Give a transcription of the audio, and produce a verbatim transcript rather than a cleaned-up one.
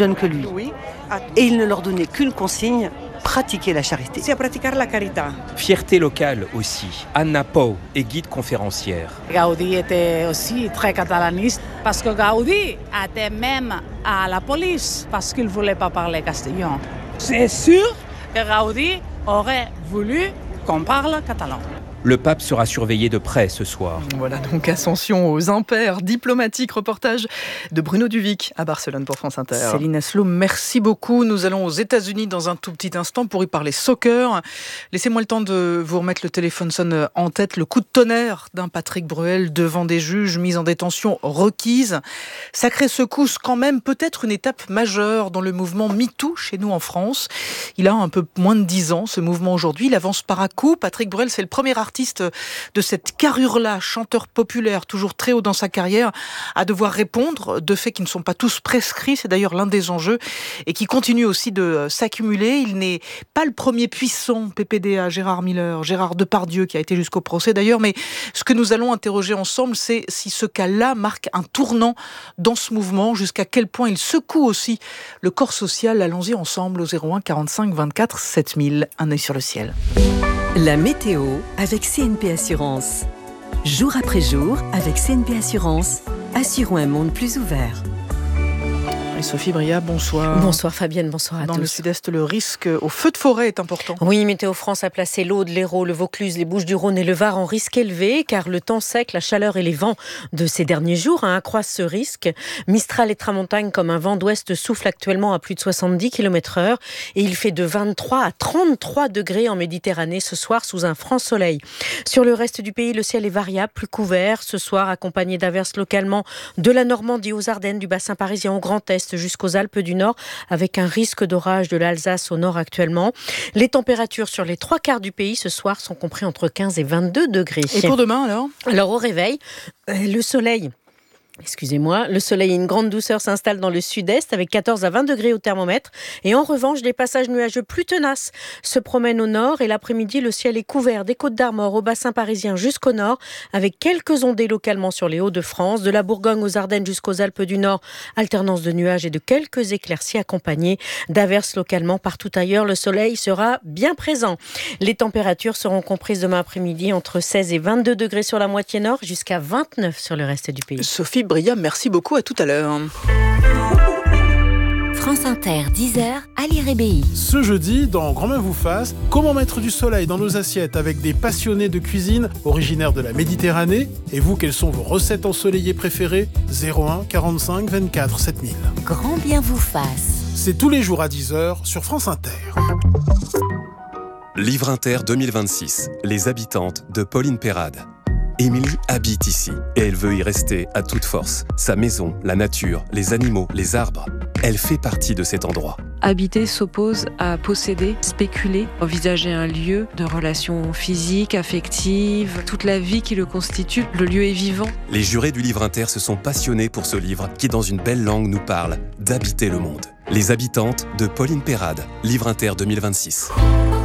jeunes que lui. Et il ne leur donnait qu'une consigne, pratiquer la charité. Fierté locale aussi. Anna Pou est guide conférencière. Gaudí était aussi très catalaniste parce que Gaudí était même à la police parce qu'il ne voulait pas parler castillan. C'est sûr que Gaudí aurait voulu qu'on parle catalan. Le pape sera surveillé de près ce soir. Voilà donc ascension aux impairs diplomatiques. Reportage de Bruno Duvic à Barcelone pour France Inter. Céline Asselot, merci beaucoup. Nous allons aux États-Unis dans un tout petit instant pour y parler soccer. Laissez-moi le temps de vous remettre le téléphone sonne en tête. Le coup de tonnerre d'un Patrick Bruel devant des juges, mise en détention requise. Sacrée secousse quand même, peut-être une étape majeure dans le mouvement MeToo chez nous en France. Il a un peu moins de dix ans, ce mouvement aujourd'hui. Il avance par à coups. Patrick Bruel, c'est le premier artiste artiste de cette carrure-là, chanteur populaire, toujours très haut dans sa carrière, à devoir répondre de faits qui ne sont pas tous prescrits. C'est d'ailleurs l'un des enjeux et qui continue aussi de s'accumuler. Il n'est pas le premier puissant P P D A, Gérard Miller, Gérard Depardieu, qui a été jusqu'au procès d'ailleurs. Mais ce que nous allons interroger ensemble, c'est si ce cas-là marque un tournant dans ce mouvement, jusqu'à quel point il secoue aussi le corps social. Allons-y ensemble au zéro un quarante-cinq vingt-quatre sept mille. Un œil sur le ciel. La météo avec C N P Assurance. Jour après jour, avec C N P Assurance, assurons un monde plus ouvert. Et Sophie Bria, bonsoir. Bonsoir Fabienne, bonsoir à Dans tous. Dans le sud-est, le risque au feu de forêt est important. Oui, Météo France a placé l'Aude, l'Hérault, le Vaucluse, les Bouches-du-Rhône et le Var en risque élevé, car le temps sec, la chaleur et les vents de ces derniers jours hein, accroissent ce risque. Mistral et tramontagne comme un vent d'ouest souffle actuellement à plus de soixante-dix kilomètres heure et il fait de vingt-trois à trente-trois degrés en Méditerranée ce soir sous un franc soleil. Sur le reste du pays, le ciel est variable, plus couvert ce soir, accompagné d'averses localement de la Normandie aux Ardennes, du bassin parisien au Grand Est jusqu'aux Alpes du Nord, avec un risque d'orage de l'Alsace au nord actuellement. Les températures sur les trois quarts du pays ce soir sont comprises entre quinze et vingt-deux degrés. Et pour demain alors ? Alors au réveil, le soleil... Excusez-moi, le soleil et une grande douceur s'installent dans le sud-est avec quatorze à vingt degrés au thermomètre. Et en revanche, des passages nuageux plus tenaces se promènent au nord. Et l'après-midi, le ciel est couvert des Côtes d'Armor au bassin parisien jusqu'au nord, avec quelques ondées localement sur les Hauts-de-France, de la Bourgogne aux Ardennes jusqu'aux Alpes du Nord. Alternance de nuages et de quelques éclaircies accompagnées d'averses localement partout ailleurs. Le soleil sera bien présent. Les températures seront comprises demain après-midi entre seize et vingt-deux degrés sur la moitié nord, jusqu'à vingt-neuf sur le reste du pays. Sophie Bria, merci beaucoup, à tout à l'heure. France Inter, dix heures, Ali Rébéi. Ce jeudi, dans Grand Main vous fasse, comment mettre du soleil dans nos assiettes avec des passionnés de cuisine originaires de la Méditerranée. Et vous, quelles sont vos recettes ensoleillées préférées ? zéro un quarante-cinq vingt-quatre sept mille. Grand bien vous fasse. C'est tous les jours à dix heures sur France Inter. Livre Inter deux mille vingt-six. Les habitantes de Pauline Perrade. Émilie habite ici et elle veut y rester à toute force. Sa maison, la nature, les animaux, les arbres, elle fait partie de cet endroit. Habiter s'oppose à posséder, spéculer, envisager un lieu de relations physiques, affectives, toute la vie qui le constitue. Le lieu est vivant. Les jurés du Livre Inter se sont passionnés pour ce livre qui, dans une belle langue, nous parle d'habiter le monde. Les habitantes de Pauline Perrade. Livre Inter deux mille vingt-six.